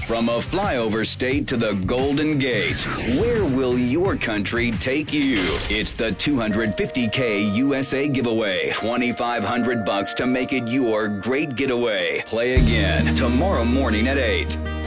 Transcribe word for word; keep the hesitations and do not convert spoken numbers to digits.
From a flyover state to the Golden Gate, where will your country take you? It's the two hundred fifty K U S A giveaway. twenty-five hundred bucks to make it your great getaway. Play again tomorrow morning at eight.